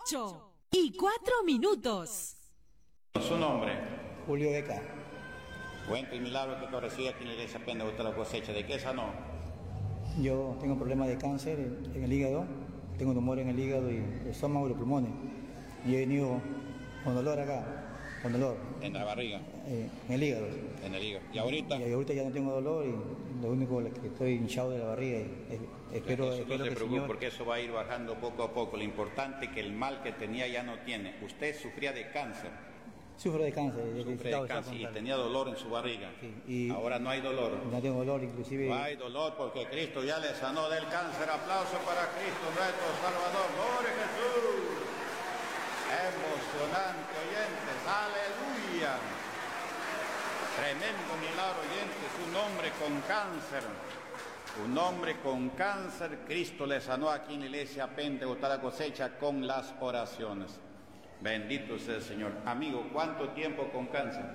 8:04. Su nombre. Julio Beca. Cuenta el milagro que tú recibes aquí en la iglesia Pentecoste la cosecha. ¿De qué sanó? Yo tengo problemas de cáncer en el hígado, tengo tumor en el hígado y el estómago y los pulmones. Y he venido con dolor acá, con dolor. En la barriga. En el hígado. En el hígado. ¿Y ahorita? Y ahorita ya no tengo dolor y lo único es que estoy hinchado de la barriga. Espero no se que preocupe, Señor... porque eso va a ir bajando poco a poco. Lo importante es que el mal que tenía ya no tiene. Usted sufría de cáncer. Sufro de cáncer. Sufre de cáncer y tenía dolor en su barriga. Sí, y ahora no hay dolor. no tengo dolor, inclusive... No hay dolor porque Cristo ya le sanó del cáncer. Aplauso para Cristo, nuestro Salvador. ¡Gloria a Jesús! Emocionante, oyentes. ¡Aleluya! Tremendo milagro, oyentes. Un hombre con cáncer. Un hombre con cáncer. Cristo le sanó aquí en la iglesia Pentecoste la cosecha con las oraciones. Bendito sea el Señor. Amigo, ¿cuánto tiempo con cáncer?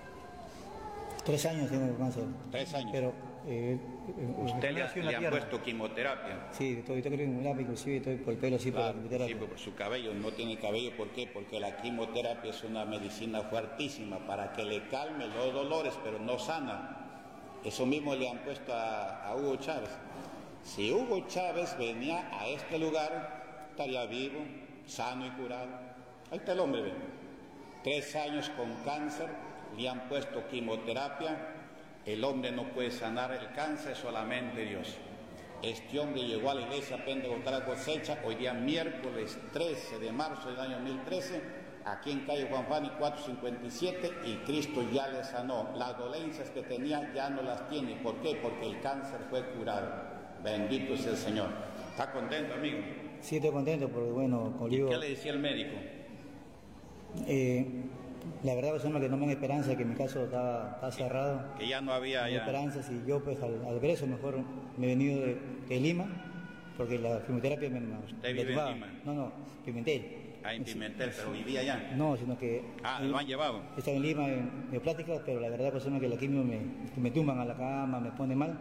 3 años tengo cáncer. 3 años. Pero... ¿Usted le ha puesto quimioterapia? Sí, estoy quimioterapia, inclusive estoy por el pelo así, claro, por la quimioterapia. Sí, por su cabello, no tiene cabello. ¿Por qué? Porque la quimioterapia es una medicina fuertísima para que le calme los dolores, pero no sana. Eso mismo le han puesto a Hugo Chávez. Si Hugo Chávez venía a este lugar, estaría vivo, sano y curado. Ahí está el hombre, ven. 3 años con cáncer, le han puesto quimioterapia. El hombre no puede sanar el cáncer, solamente Dios. Este hombre llegó a la iglesia Pentecoste la cosecha, hoy día miércoles 13 de marzo del año 2013, aquí en calle Juan Fani 457, y Cristo ya le sanó. Las dolencias que tenía ya no las tiene. ¿Por qué? Porque el cáncer fue curado. Bendito sea el Señor. ¿Está contento, amigo? Sí, estoy contento porque, bueno, como digo... ¿Qué le decía el médico? La verdad es que no me dan esperanza, que mi caso está cerrado. Que ya no había... No hay esperanzas, y yo pues al Brezo mejor me he venido de Lima, porque la quimioterapia me... ¿Usted vive en Lima? No, Pimentel. Ah, en Pimentel, pero vivía allá. No, sino que... ¿Lo han llevado? Estaba en Lima en pláticas, pero la verdad pues es que la quimio me tumban a la cama, me pone mal.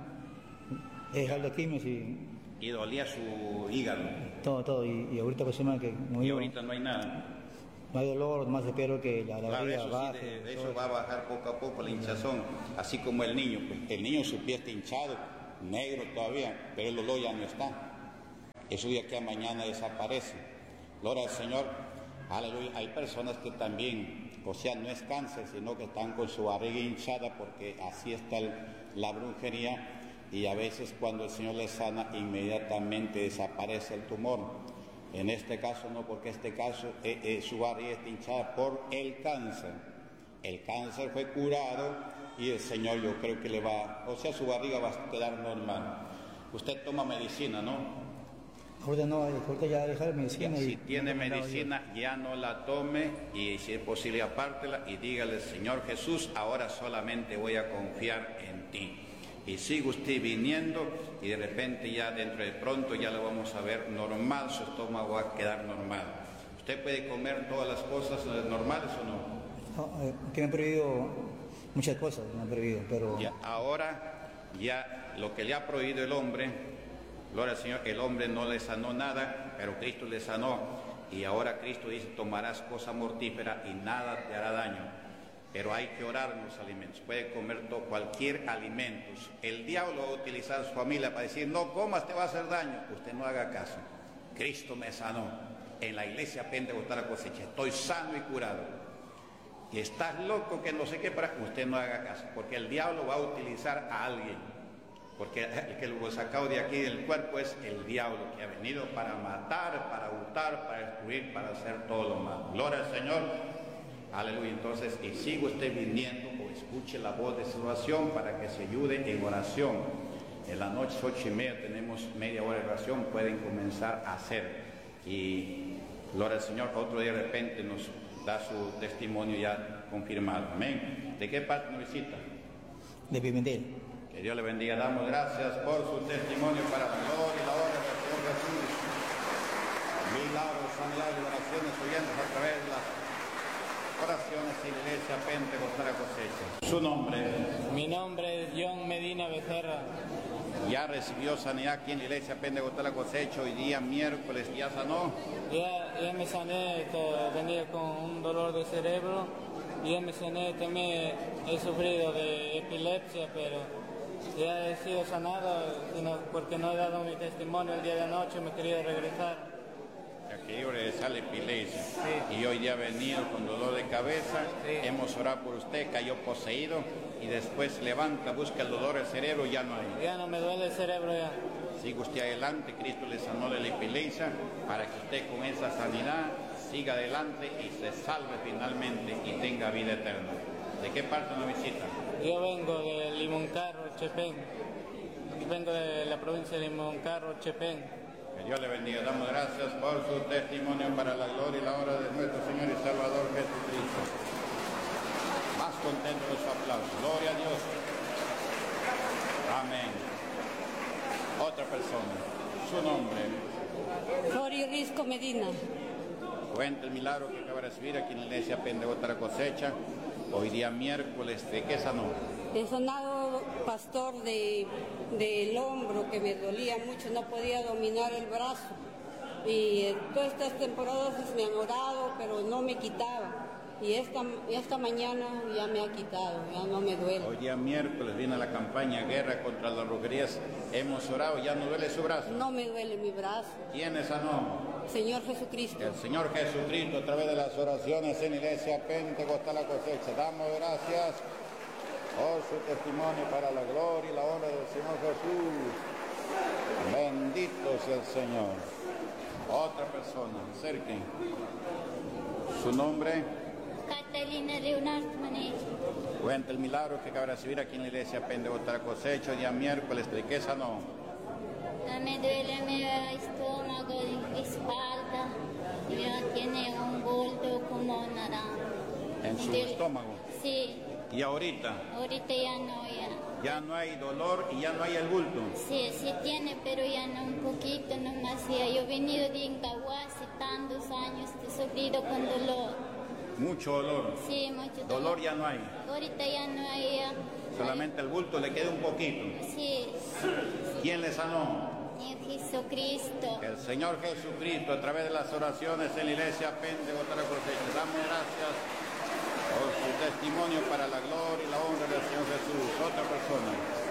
He dejado la quimio y dolía su hígado. Todo, y ahorita pues que... Y ahorita no hay nada. No hay dolor, más espero que la barriga baje. Sí, de eso va a bajar poco a poco la hinchazón, así como el niño. Pues, el niño su pie está hinchado, negro todavía, pero el dolor ya no está. Eso de aquí a mañana desaparece. Gloria al Señor. Aleluya. Hay personas que también, o sea, no es cáncer, sino que están con su barriga hinchada, porque así está la brujería, y a veces cuando el Señor les sana, inmediatamente desaparece el tumor. En este caso no, porque este caso su barriga está hinchada por el cáncer. El cáncer fue curado y el Señor, yo creo que su barriga va a quedar normal. Usted toma medicina, ¿no? Ahorita ya dejar medicina. Si tiene medicina, ya no la tome, y si es posible apártela y dígale: Señor Jesús, ahora solamente voy a confiar en ti. Y sigue usted viniendo, y de repente ya dentro de pronto ya lo vamos a ver normal, su estómago va a quedar normal. ¿Usted puede comer todas las cosas normales o no? Que me han prohibido muchas cosas, pero... Ahora ya lo que le ha prohibido el hombre, gloria al Señor, el hombre no le sanó nada, pero Cristo le sanó, y ahora Cristo dice: tomarás cosa mortífera y nada te hará daño. Pero hay que orar en los alimentos. Puede comer cualquier alimento. El diablo va a utilizar su familia para decir: no comas, te va a hacer daño. Usted no haga caso. Cristo me sanó. En la iglesia Pentecoste la cosecha estoy sano y curado. Y estás loco que no sé qué, para usted no haga caso, porque el diablo va a utilizar a alguien. Porque el que lo sacado de aquí del cuerpo es el diablo, que ha venido para matar, para hurtar, para destruir, para hacer todo lo malo. Gloria al Señor. Aleluya. Entonces, y sigue usted viniendo, o escuche la voz de su oración para que se ayude en oración. En la noche 8:30 tenemos media hora de oración, pueden comenzar a hacer. Y gloria al Señor, otro día de repente nos da su testimonio ya confirmado. Amén. ¿De qué parte nos visita? De Pimentel. Que Dios le bendiga. Damos gracias por su testimonio para la gloria y la honra del Señor Jesús. Milagros, sanidades y oraciones oyentes a través de las Oraciones en la Iglesia Pentecostal Cosecha. Su nombre. Mi nombre es John Medina Becerra. Ya recibió sanidad aquí en la Iglesia Pentecostal Cosecha. Hoy día miércoles ya sanó. Ya me sané, venía con un dolor de cerebro. Ya me sané, también he sufrido de epilepsia, pero ya he sido sanado, sino porque no he dado mi testimonio el día de anoche, me quería regresar. Aquí regresar la epilepsia. Sí. Y hoy ya ha venido con dolor de cabeza. Sí. Hemos orado por usted, cayó poseído y después levanta, busca el dolor del cerebro, ya no hay. Ya no me duele el cerebro ya. Siga usted adelante, Cristo le sanó de la epilepsia para que usted con esa sanidad siga adelante y se salve finalmente y tenga vida eterna. ¿De qué parte nos visita? Yo vengo de Limoncarro, Chepén. Vengo de la provincia de Limoncarro, Chepén. Que Dios le bendiga. Damos gracias por su testimonio para la gloria y la honra de nuestro Señor y Salvador Jesucristo. Más contento de su aplauso. Gloria a Dios. Amén. Otra persona. Su nombre. Flori Risco Medina. Cuenta el milagro que acaba de recibir aquí en la Iglesia Pentecostal Cosecha. Hoy día miércoles. ¿De qué sanó? He sanado, pastor, del hombro que me dolía mucho, no podía dominar el brazo. Y todas estas temporadas me han orado, pero no me quitaba. Y esta mañana ya me ha quitado, ya no me duele. Hoy día miércoles viene la campaña Guerra contra las Brujerías. Hemos orado, ya no duele su brazo. No me duele mi brazo. ¿Quién le sanó? Señor Jesucristo. El Señor Jesucristo, a través de las oraciones en Iglesia Pentecostal Cosecha. Damos gracias por su testimonio para la gloria y la honra del Señor Jesús. Bendito sea el Señor. Otra persona, acerquen. Su nombre. Catalina Leonardo Manejo. Cuenta el milagro que acaba de recibir aquí en la Iglesia Pentecostal Cosecha, día miércoles. ¿De qué sanó? Me duele mi estómago, espalda, tiene un bulto como naranja. ¿En su estómago? Sí. ¿Y ahorita? Ahorita ya no, ya. Ya no hay dolor y ya no hay el bulto. Sí, sí tiene, pero ya no, un poquito nomás. Ya. Yo he venido de Incahuasi tantos años, he sufrido con dolor. Mucho dolor. Sí, mucho dolor. Dolor ya no hay. Ahorita ya no hay. Ya. Solamente el bulto le queda un poquito. Sí. ¿Quién le sanó? Jesucristo. El Señor Jesucristo, a través de las oraciones en la Iglesia Pentecostal Cosecha. Damos gracias por su testimonio para la gloria y la honra del Señor Jesús. Otra persona.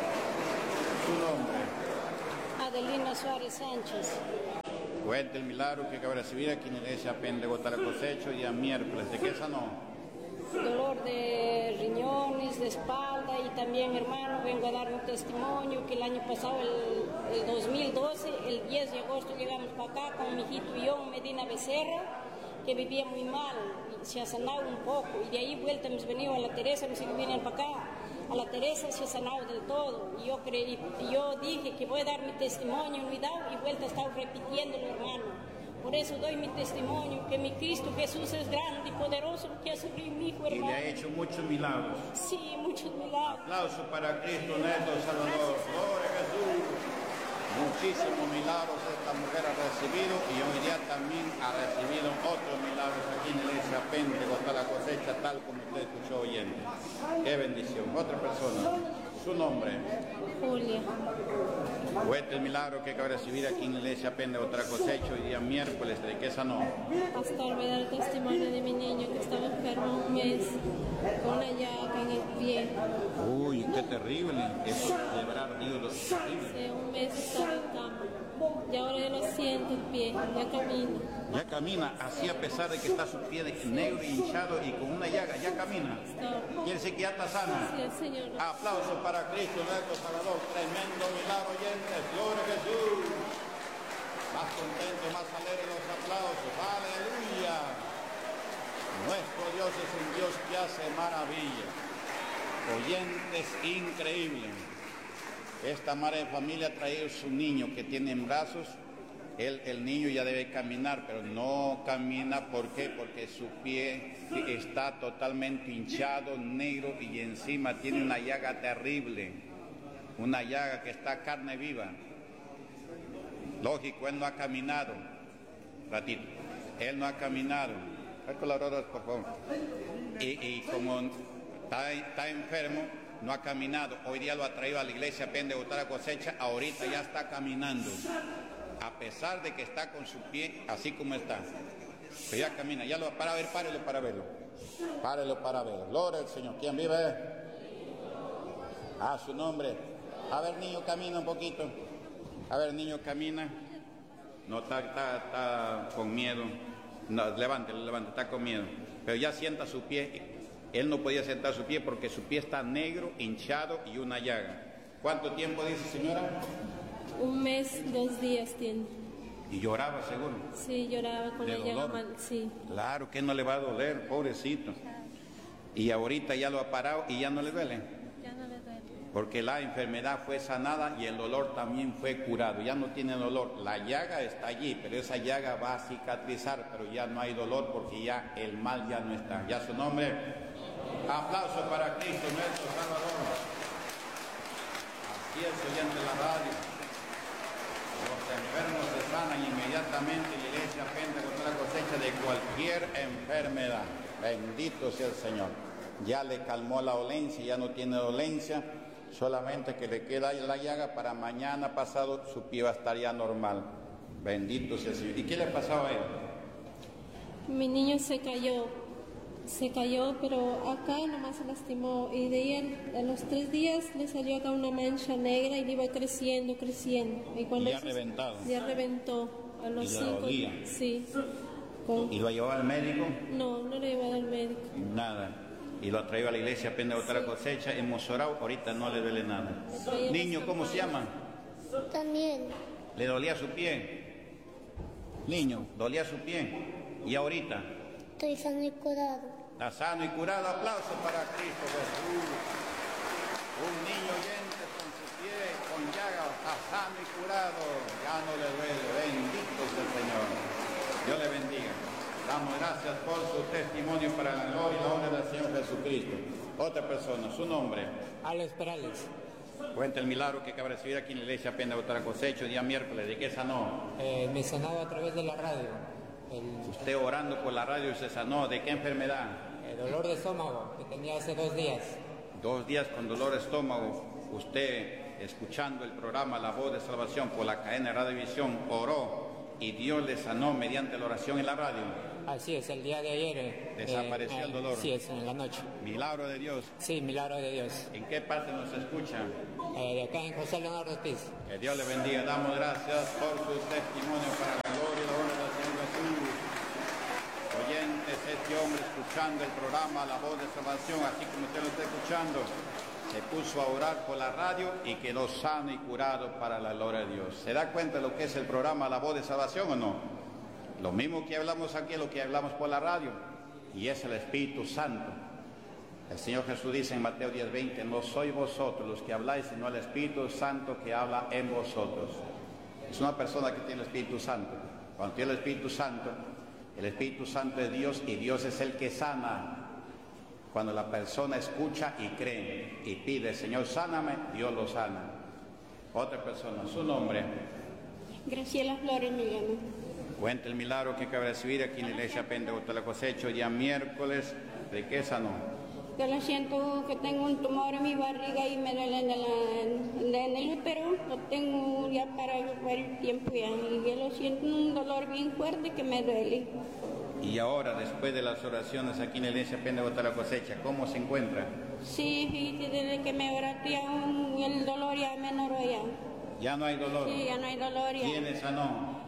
Su nombre. Adelina Suárez Sánchez. Cuenta el milagro que acaba de recibir aquí en la Iglesia Pentecostal Cosecha, día miércoles. ¿De qué sanó? Dolor de riñones, de espalda y también, hermano, vengo a dar un testimonio que el año pasado, el 2012, el 10 de agosto llegamos para acá con mi hijito John Medina Becerra, que vivía muy mal, y se ha sanado un poco, y de ahí vuelta hemos venido a la Teresa, nos vienen para acá, a la Teresa se ha sanado del todo, y yo dije que voy a dar mi testimonio, y vuelta he estado repitiéndolo, hermano. Por eso doy mi testimonio, que mi Cristo Jesús es grande y poderoso, que ha sufrido mi hijo, hermano. Y le ha hecho muchos milagros. Sí, muchos milagros. Aplauso para Cristo nuestro Salvador. Gloria a Jesús. Muchísimos milagros esta mujer ha recibido y hoy día también ha recibido otros milagros aquí en la Iglesia Pentecostal Cosecha, tal como usted escuchó oyendo. Qué bendición. Otra persona. Su nombre. Julia. Cuenta el milagro que acaba de recibir aquí en la Iglesia Pentecostal Cosecha hoy día miércoles. ¿De qué sanó? Pastor, me da el testimonio de mi niño que estaba enfermo un mes con una llaga en el pie. Uy, qué terrible. Eso de haber ardido los terrible. Hace un mes estaba en cama y ahora ya lo siento el pie, ya camina. Ya camina, así a pesar de que está su pie negro y hinchado y con una llaga, ya camina. Quiere decir que ya está sana. Sí, el Señor. Aplausos para Cristo nuestro Salvador. Tremendo milagro, oyentes. Gloria a Jesús. Más contento, más alegre los aplausos. Aleluya. Nuestro Dios es un Dios que hace maravillas. Oyentes, increíble. Esta madre de familia ha traído su niño que tiene en brazos. El niño ya debe caminar, pero no camina. ¿Por qué? Porque su pie está totalmente hinchado, negro, y encima tiene una llaga terrible. Una llaga que está carne viva. Lógico, él no ha caminado. Ratito. Él no ha caminado. colaboradores, por favor. Y como está enfermo, no ha caminado. Hoy día lo ha traído a la iglesia Pentecostal Cosecha. Ahorita ya está caminando. A pesar de que está con su pie así como está. Pero ya camina. Ya lo para ver, párelo para verlo. Párelo para verlo. Gloria al Señor. ¿Quién vive? A su nombre. A ver, niño, camina un poquito. A ver, niño, camina. No, está con miedo. No, levántelo, está con miedo. Pero ya sienta su pie. Él no podía sentar su pie porque su pie está negro, hinchado y una llaga. ¿Cuánto tiempo dice, señora? 1 mes, 2 días tiene. ¿Y lloraba seguro? Sí, lloraba con la llaga mal, sí. Claro que no le va a doler, pobrecito. Y ahorita ya lo ha parado y ya no le duele. Ya no le duele. Porque la enfermedad fue sanada y el dolor también fue curado. Ya no tiene dolor. La llaga está allí, pero esa llaga va a cicatrizar, pero ya no hay dolor porque ya el mal ya no está. Ya su nombre. Aplauso para Cristo nuestro Salvador. Así es, oyente de la radio. Los enfermos se sanan inmediatamente en la iglesia Pentecostal Cosecha de cualquier enfermedad. Bendito sea el Señor. Ya le calmó la dolencia, ya no tiene dolencia, solamente que le queda la llaga. Para mañana pasado su pie va a estar ya normal. Bendito sea el Señor. ¿Y qué le pasaba a él? Mi niño se cayó, pero acá nomás se lastimó, y de ahí a los 3 días le salió acá una mancha negra y le iba creciendo. Y cuando ya reventado. Ya reventó a los 5 días. Sí. ¿Y lo llevó al médico? No lo llevó al médico. Nada. Y lo ha traído a la iglesia Pentecostal Cosecha, hemos orado, ahorita no le duele nada. Niño, ¿cómo se llama? Daniel. ¿Le dolía su pie? Niño, ¿dolía su pie? ¿Y ahorita? Estoy sano y curado. Está sano y curado. Aplauso para Cristo Jesús. Un niño oyente con su pie, con llaga, está sano y curado. Ya no le duele. Bendito sea el Señor. Dios le bendiga. Damos gracias por su testimonio para la gloria y la honra del Señor Jesucristo. Otra persona, su nombre. Alex Perales. Cuenta el milagro que acaba de recibir aquí en la iglesia Pentecostal Cosecha, día miércoles. ¿De qué sanó? Me sanaba a través de la radio. Usted orando por la radio se sanó. ¿De qué enfermedad? El dolor de estómago que tenía hace 2 días. 2 días con dolor de estómago. Usted, escuchando el programa La Voz de Salvación por la cadena Radiovisión, oró y Dios le sanó mediante la oración en la radio. Así es, el día de ayer. ¿Desapareció el dolor? Sí, es en la noche. ¿Milagro de Dios? Sí, milagro de Dios. ¿En qué parte nos escucha? De acá en José Leonardo Ortiz. Que Dios le bendiga. Damos gracias por su testimonio para la gloria y la honra del Señor Jesús. Oyentes, este hombre escuchando el programa La Voz de Salvación, así como usted lo está escuchando, se puso a orar por la radio y quedó sano y curado para la gloria de Dios. ¿Se da cuenta de lo que es el programa La Voz de Salvación o no? Lo mismo que hablamos aquí es lo que hablamos por la radio, y es el Espíritu Santo. El Señor Jesús dice en Mateo 10:20, no sois vosotros los que habláis, sino el Espíritu Santo que habla en vosotros. Es una persona que tiene el Espíritu Santo. Cuando tiene el Espíritu Santo es Dios, y Dios es el que sana. Cuando la persona escucha y cree y pide, Señor, sáname, Dios lo sana. Otra persona, su nombre. Graciela Flores me llamo. Cuenta el milagro que acaba de recibir aquí en la iglesia Pentecostal Cosecha, día miércoles. ¿De qué sanó? Yo lo siento que tengo un tumor en mi barriga y me duele en el útero. Lo tengo ya para varios tiempo ya. Y yo lo siento un dolor bien fuerte que me duele. Y ahora, después de las oraciones aquí en la iglesia Pentecostal Cosecha, ¿cómo se encuentra? Sí, desde que me oraste el dolor ya menoró ya. ¿Ya no hay dolor? Sí, ya no hay dolor ya. ¿Quién le sanó?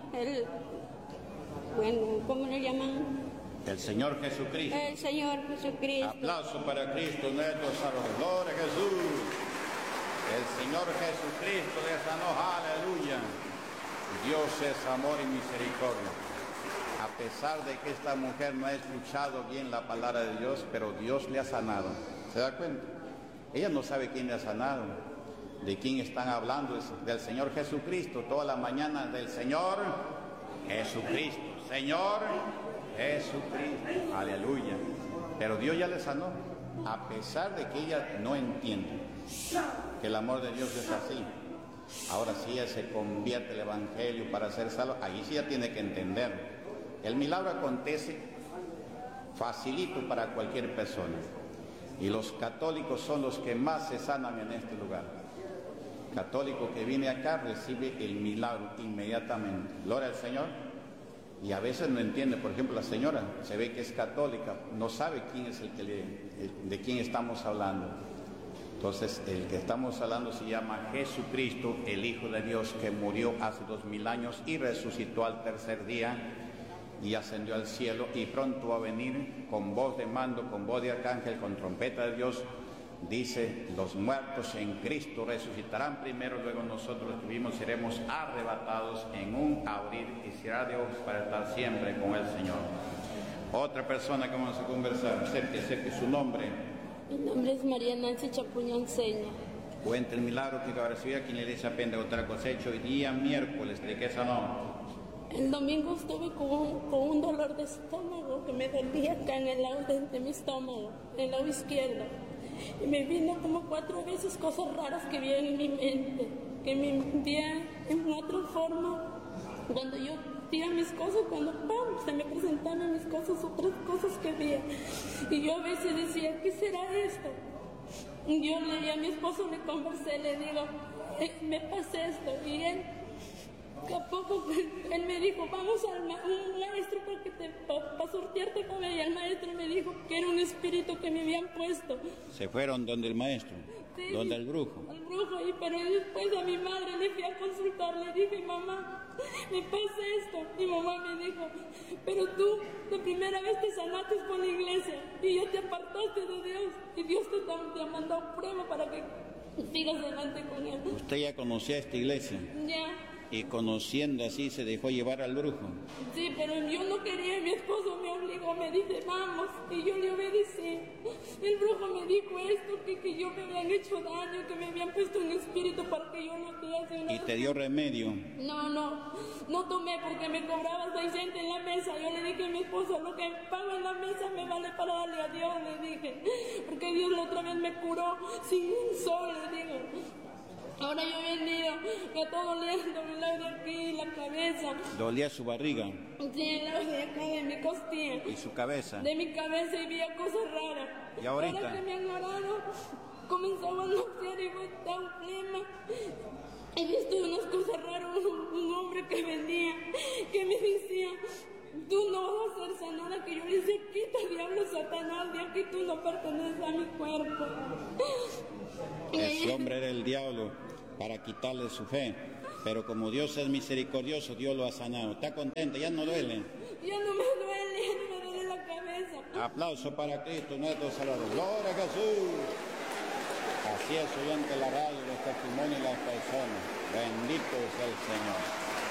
Bueno, ¿cómo le llaman? El Señor Jesucristo. El Señor Jesucristo. Aplauso para Cristo nuestro Salvador Jesús. El Señor Jesucristo le sanó, aleluya. Dios es amor y misericordia. A pesar de que esta mujer no ha escuchado bien la palabra de Dios, pero Dios le ha sanado. ¿Se da cuenta? Ella no sabe quién le ha sanado. ¿De quién están hablando? Es del Señor Jesucristo. Toda la mañana del Señor Jesucristo. Señor Jesucristo. Aleluya. Pero Dios ya le sanó. A pesar de que ella no entiende que el amor de Dios es así. Ahora sí ella se convierte el Evangelio para ser salvo. Ahí sí ya tiene que entender. El milagro acontece facilito para cualquier persona. Y los católicos son los que más se sanan en este lugar. Católico que viene acá recibe el milagro inmediatamente. Gloria al Señor. Y a veces no entiende, por ejemplo, la señora se ve que es católica, no sabe quién es de quién estamos hablando. Entonces, el que estamos hablando se llama Jesucristo, el Hijo de Dios, que murió hace 2000 años y resucitó al tercer día y ascendió al cielo, y pronto va a venir con voz de mando, con voz de arcángel, con trompeta de Dios. Dice, los muertos en Cristo resucitarán primero, luego nosotros los que vivimos seremos arrebatados en un abrir y cerrar de ojos para estar siempre con el Señor. Otra persona que vamos a conversar, acerque su nombre. Mi nombre es María Nancy Chapuñán Seña. Cuenta el milagro que va a recibir aquí en la iglesia Pentecostal Cosecha hoy día miércoles. ¿De qué sanó? El domingo estuve con un dolor de estómago que me dolía acá en el lado de mi estómago, en el lado izquierdo. Y me vino como 4 veces cosas raras que vi en mi mente, que me envían en otra forma. Cuando yo hacía mis cosas, cuando ¡pam!, se me presentaban mis cosas, otras cosas que veía. Y yo a veces decía, ¿qué será esto? Y yo a mi esposo le conversé, le digo, me pasa esto. Y él, a poco, él me dijo, vamos a un maestro para sortearte cabello. Y el maestro me dijo que era un espíritu que me habían puesto. ¿Se fueron donde el maestro? Sí, donde el brujo. El brujo, pero después a mi madre le fui a consultar, le dije, mamá, me pasa esto. Y mamá me dijo, pero tú de primera vez te sanaste por la iglesia y ya te apartaste de Dios. Y Dios te ha mandado prueba para que sigas adelante con él. ¿Usted ya conocía esta iglesia? Ya. Y conociendo así se dejó llevar al brujo. Sí, pero yo no quería, mi esposo me obligó, me dice vamos, y yo le obedecí. El brujo me dijo esto, que yo me habían hecho daño, que me habían puesto un espíritu para que yo no te haga una... ¿Y te dio remedio? No tomé porque me cobraba 600 en la mesa. Yo le dije a mi esposo, lo que pago en la mesa me vale para darle a Dios, le dije, porque Dios la otra vez me curó sin un sol, le digo. Ahora yo he venido, me está doliendo, me lado de aquí, la cabeza. ¿Dolía su barriga? Sí, el lado de acá, de mi costilla. ¿Y su cabeza? De mi cabeza, y veía cosas raras. ¿Y ahorita? Ahora que me han orado, comenzaba a nacer y fue tan flema. He visto unas cosas raras, un hombre que venía, que me decía, tú no vas a ser sanada, que yo le decía, quita diablo Satanás, de aquí tú no perteneces a mi cuerpo. Ese hombre era el diablo para quitarle su fe, pero como Dios es misericordioso, Dios lo ha sanado. ¿Está contenta? ¿Ya no duele? Ya no me duele, ya no me duele la cabeza. Aplauso para Cristo, nuestro Salvador. ¡Gloria a Jesús! Así es, oyente la radio, los testimonios de las personas. Bendito es el Señor.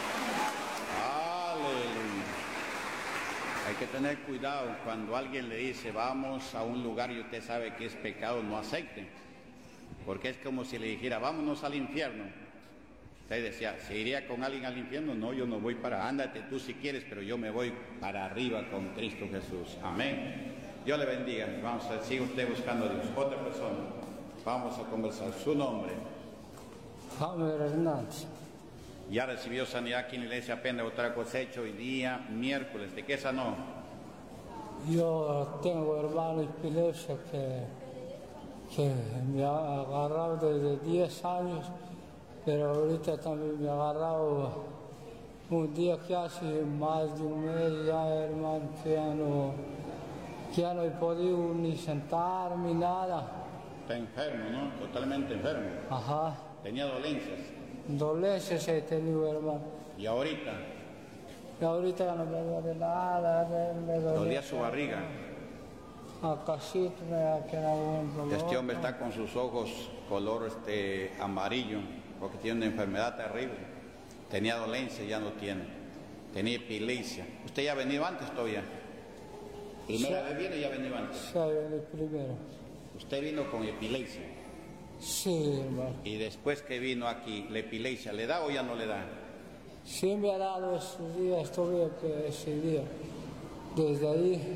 Aleluya. Hay que tener cuidado cuando alguien le dice, vamos a un lugar y usted sabe que es pecado, no acepte. Porque es como si le dijera, vámonos al infierno. Usted decía, ¿se iría con alguien al infierno? No, yo no voy ándate tú si quieres, pero yo me voy para arriba con Cristo Jesús. Amén. Dios le bendiga. Vamos a sigue usted buscando a Dios. Otra persona. Vamos a conversar. Su nombre. Javier Hernández. Ya recibió sanidad aquí en la iglesia Pentecostal Cosecha hoy día, miércoles. ¿De qué sanó? Yo tengo hermano epilepsia que me ha agarrado desde 10 años, pero ahorita también me ha agarrado un día que hace más de un mes ya, hermano, que ya no he podido ni sentarme ni nada. Está enfermo, ¿no? Totalmente enfermo. Ajá. ¿Tenía dolencias? Dolencias he tenido, hermano. ¿Y ahorita? Y ahorita ya no me duele nada. ¿Dolía su barriga? Acá sí me queda un dolor. Este hombre está con sus ojos color amarillo, porque tiene una enfermedad terrible. Tenía dolencia, ya no tiene. Tenía epilepsia. ¿Usted ya ha venido antes todavía? ¿Primera vez viene o ya ha venido antes? Sí, el primero. ¿Usted vino con epilepsia? Sí, hermano. ¿Y después que vino aquí, la epilepsia, le da o ya no le da? Sí me ha dado esos días, todavía ese día. Desde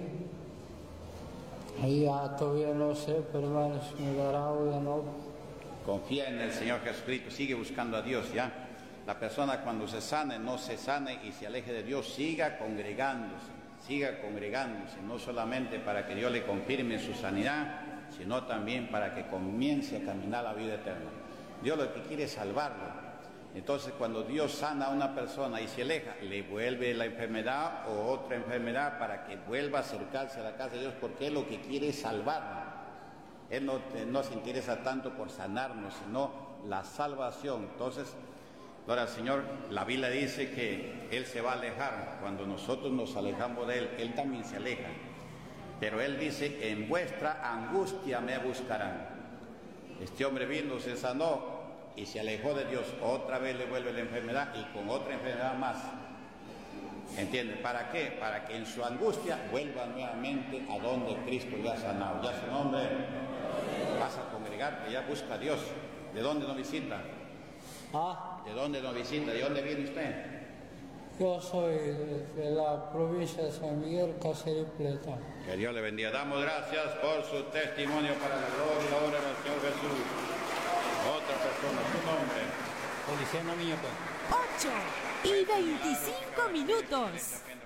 ahí ya todavía no sé, pero hermano, si me dará o ya no. Confía en el Señor Jesucristo, sigue buscando a Dios, ¿ya? La persona cuando se sane, no se sane y se aleje de Dios, siga congregándose, siga congregándose, no solamente para que Dios le confirme su sanidad, sino también para que comience a caminar la vida eterna. Dios lo que quiere es salvarlo. Entonces, cuando Dios sana a una persona y se aleja, le vuelve la enfermedad o otra enfermedad para que vuelva a acercarse a la casa de Dios, porque Él lo que quiere es salvarnos. Él no se interesa tanto por sanarnos, sino la salvación. Entonces, gloria al Señor, la Biblia dice que Él se va a alejar. Cuando nosotros nos alejamos de Él, Él también se aleja. Pero Él dice, en vuestra angustia me buscarán. Este hombre vino, se sanó y se alejó de Dios. Otra vez le vuelve la enfermedad y con otra enfermedad más. ¿Entiendes? ¿Para qué? Para que en su angustia vuelva nuevamente a donde Cristo le ha sanado. Ya su nombre, vas a congregarte, ya busca a Dios. ¿De dónde nos visita? ¿De dónde nos visita? ¿De dónde viene usted? Yo soy de la provincia de San Miguel, Cáceres Plata. Que Dios le bendiga. Damos gracias por su testimonio para la gloria y la honra del Señor Jesús. Otra persona, su nombre. Policiano Niño. 8:25.